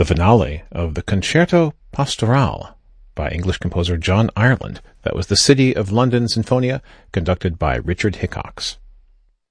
the finale of the Concerto Pastorale by English composer John Ireland. That was the City of London Sinfonia, conducted by Richard Hickox.